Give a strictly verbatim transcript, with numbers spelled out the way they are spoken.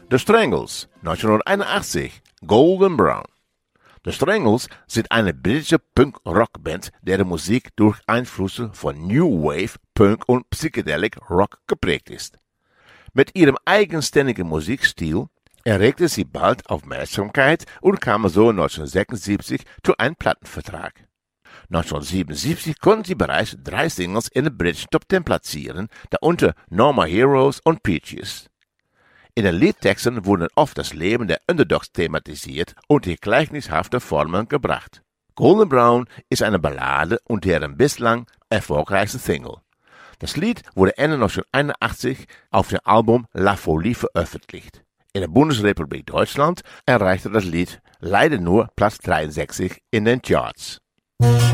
The Strangles, neunzehnhunderteinundachtzig, Golden Brown. The Strangles sind eine britische Punk-Rock-Band, deren Musik durch Einflüsse von New Wave, Punk und Psychedelic Rock geprägt ist. Mit ihrem eigenständigen Musikstil erregte sie bald Aufmerksamkeit und kam so neunzehnhundertsechsundsiebzig zu einem Plattenvertrag. neunzehnhundertsiebenundsiebzig konnten sie bereits drei Singles in den britischen Top Ten platzieren, darunter No More Heroes und Peaches. In den Liedtexten wurden oft das Leben der Underdogs thematisiert und die gleichnishafte Formen gebracht. Golden Brown ist eine Ballade und deren bislang erfolgreichste Single. Das Lied wurde Ende neunzehnhunderteinundachtzig auf dem Album La Folie veröffentlicht. In der Bundesrepublik Deutschland erreichte das Lied leider nur Platz dreiundsechzig in den Charts.